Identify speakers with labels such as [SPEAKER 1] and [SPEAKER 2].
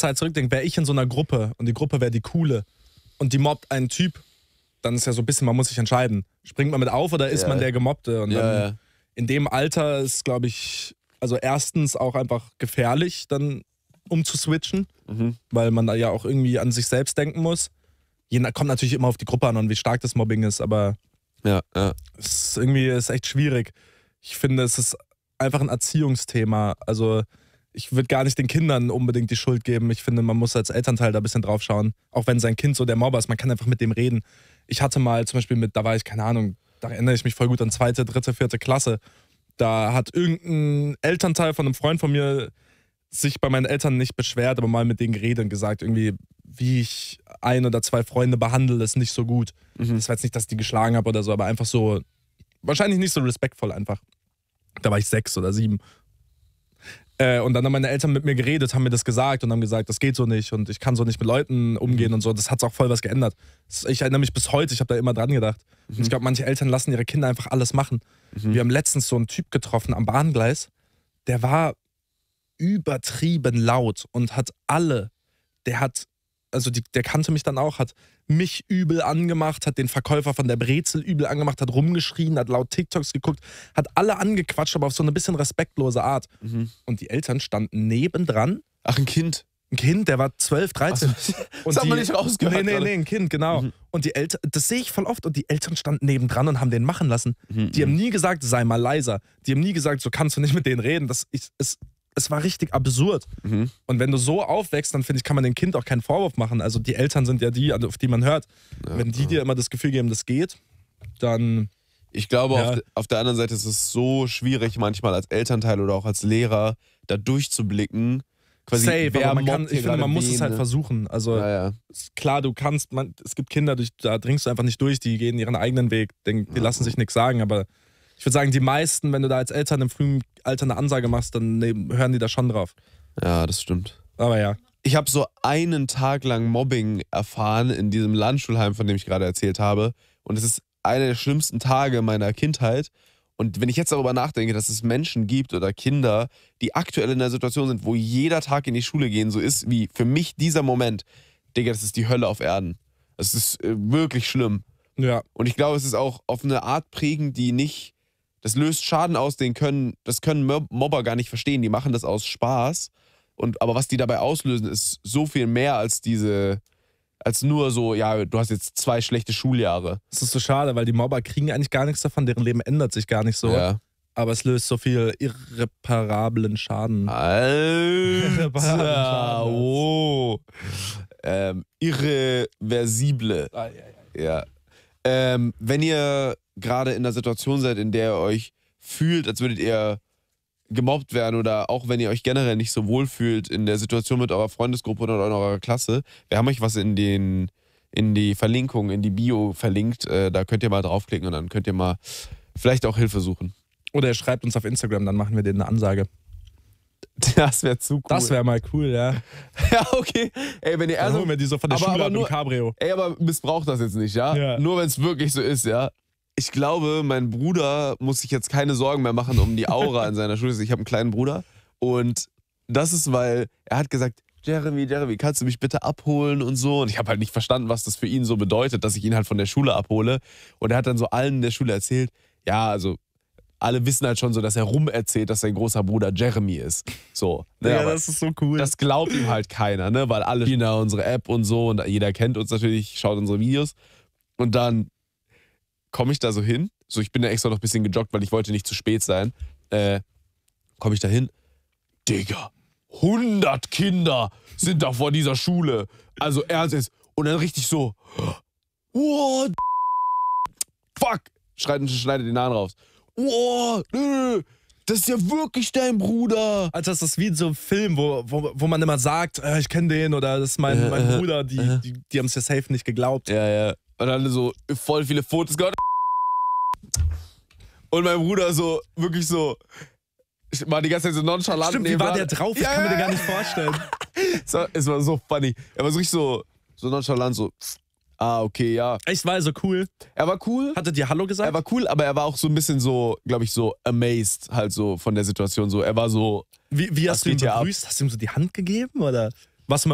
[SPEAKER 1] Zeit zurückdenke, wäre ich in so einer Gruppe und die Gruppe wäre die coole und die mobbt einen Typ, dann ist ja so ein bisschen, man muss sich entscheiden. Springt man mit auf oder ist man der Gemobbte? Und dann in dem Alter ist, glaube ich, also erstens auch einfach gefährlich, dann umzuswitchen, weil man da ja auch irgendwie an sich selbst denken muss. Kommt natürlich immer auf die Gruppe an und wie stark das Mobbing ist, aber es ist echt schwierig. Ich finde, es ist einfach ein Erziehungsthema. Also ich würde gar nicht den Kindern unbedingt die Schuld geben. Ich finde, man muss als Elternteil da ein bisschen drauf schauen. Auch wenn sein Kind so der Mobber ist, man kann einfach mit dem reden. Ich hatte mal zum Beispiel da war ich, keine Ahnung, da erinnere ich mich voll gut an 2., 3., 4. Klasse. Da hat irgendein Elternteil von einem Freund von mir sich bei meinen Eltern nicht beschwert, aber mal mit denen geredet und gesagt, irgendwie, wie ich 1 oder 2 Freunde behandle, ist nicht so gut. Das war jetzt nicht, dass ich die geschlagen habe oder so, aber einfach so, wahrscheinlich nicht so respektvoll einfach. Da war ich 6 oder 7. Und dann haben meine Eltern mit mir geredet, haben mir das gesagt und haben gesagt, das geht so nicht und ich kann so nicht mit Leuten umgehen und so. Das hat auch voll was geändert. Ich erinnere mich bis heute, ich habe da immer dran gedacht. Und ich glaube, manche Eltern lassen ihre Kinder einfach alles machen. Wir haben letztens so einen Typ getroffen am Bahngleis, der war übertrieben laut und der kannte mich dann auch, hat mich übel angemacht, hat den Verkäufer von der Brezel übel angemacht, hat rumgeschrien, hat laut TikToks geguckt, hat alle angequatscht, aber auf so eine bisschen respektlose Art. Und die Eltern standen nebendran.
[SPEAKER 2] Ach, ein Kind?
[SPEAKER 1] Ein Kind, der war 12, 13.
[SPEAKER 2] Das hat man nicht rausgehört.
[SPEAKER 1] Nee, ein Kind, genau. Und die Eltern, das sehe ich voll oft, und die Eltern standen nebendran und haben den machen lassen. Die haben nie gesagt, sei mal leiser. Die haben nie gesagt, so kannst du nicht mit denen reden. Es war richtig absurd. Und wenn du so aufwächst, dann finde ich, kann man dem Kind auch keinen Vorwurf machen. Also die Eltern sind ja die, auf die man hört. Wenn die dir immer das Gefühl geben, das geht, dann...
[SPEAKER 2] Ich glaube, auf der anderen Seite ist es so schwierig, manchmal als Elternteil oder auch als Lehrer, da durchzublicken. Quasi,
[SPEAKER 1] safe, aber ich finde, man muss es halt versuchen. Also klar, es gibt Kinder, da dringst du einfach nicht durch, die gehen ihren eigenen Weg, die lassen sich nichts sagen, aber ich würde sagen, die meisten, wenn du da als Eltern im frühen Alter eine Ansage machst, dann hören die da schon drauf.
[SPEAKER 2] Ja, das stimmt.
[SPEAKER 1] Aber ja.
[SPEAKER 2] Ich habe so einen Tag lang Mobbing erfahren in diesem Landschulheim, von dem ich gerade erzählt habe. Und es ist einer der schlimmsten Tage meiner Kindheit. Und wenn ich jetzt darüber nachdenke, dass es Menschen gibt oder Kinder, die aktuell in der Situation sind, wo jeder Tag in die Schule gehen so ist, wie für mich dieser Moment, Digga, das ist die Hölle auf Erden. Das ist wirklich schlimm.
[SPEAKER 1] Ja.
[SPEAKER 2] Und ich glaube, es ist auch auf eine Art prägend, die nicht... Das löst Schaden aus, das können Mobber gar nicht verstehen. Die machen das aus Spaß. Aber was die dabei auslösen, ist so viel mehr als nur so, ja, du hast jetzt 2 schlechte Schuljahre.
[SPEAKER 1] Das ist so schade, weil die Mobber kriegen eigentlich gar nichts davon, deren Leben ändert sich gar nicht so.
[SPEAKER 2] Ja.
[SPEAKER 1] Aber es löst so viel irreparablen Schaden.
[SPEAKER 2] Alter, oh. Irreversible. Ja. Wenn ihr gerade in einer Situation seid, in der ihr euch fühlt, als würdet ihr gemobbt werden oder auch wenn ihr euch generell nicht so wohl fühlt in der Situation mit eurer Freundesgruppe oder in eurer Klasse, wir haben euch was in die Verlinkung, in die Bio verlinkt, da könnt ihr mal draufklicken und dann könnt ihr mal vielleicht auch Hilfe suchen.
[SPEAKER 1] Oder ihr schreibt uns auf Instagram, dann machen wir denen eine Ansage.
[SPEAKER 2] Das wäre zu cool.
[SPEAKER 1] Das wäre mal cool, ja.
[SPEAKER 2] Ja, okay. Ey, wenn ihr
[SPEAKER 1] dann holen wir die so von der Schule ab im Cabrio.
[SPEAKER 2] Ey, aber missbraucht das jetzt nicht, ja? Nur wenn es wirklich so ist, ja? Ich glaube, mein Bruder muss sich jetzt keine Sorgen mehr machen um die Aura in seiner Schule. Ich habe einen kleinen Bruder und das ist, weil er hat gesagt, Jeremy, kannst du mich bitte abholen und so? Und ich habe halt nicht verstanden, was das für ihn so bedeutet, dass ich ihn halt von der Schule abhole. Und er hat dann so allen in der Schule erzählt, ja, also alle wissen halt schon so, dass er rumerzählt, dass sein großer Bruder Jeremy ist. So. Ne?
[SPEAKER 1] Ja, das ist so cool.
[SPEAKER 2] Das glaubt ihm halt keiner, ne? Weil alle spielen da unsere App und so und jeder kennt uns natürlich, schaut unsere Videos. Und dann komme ich da so hin. So, ich bin da extra noch ein bisschen gejoggt, weil ich wollte nicht zu spät sein. Komme ich da hin. Digga, 100 Kinder sind da vor dieser Schule. Also ernst ist. Und dann richtig so, what? Fuck! Schneidet den Namen raus. Oh, das ist ja wirklich dein Bruder.
[SPEAKER 1] Also das ist wie so ein Film, wo man immer sagt, ich kenne den oder das ist mein Bruder. Die haben es ja safe nicht geglaubt.
[SPEAKER 2] Ja. Und dann so voll viele Fotos gehabt. Und mein Bruder so, wirklich so, war die ganze Zeit so nonchalant.
[SPEAKER 1] Stimmt, wie war der drauf? Ich kann mir den gar nicht vorstellen.
[SPEAKER 2] Es war so funny. Er war so richtig so nonchalant, so, okay, ja.
[SPEAKER 1] Echt, war er so cool?
[SPEAKER 2] Er war cool.
[SPEAKER 1] Hattet ihr Hallo gesagt?
[SPEAKER 2] Er war cool, aber er war auch so ein bisschen so, glaube ich, so amazed halt so von der Situation. So, er war so...
[SPEAKER 1] Wie hast du ihn begrüßt? Hast du ihm so die Hand gegeben oder was?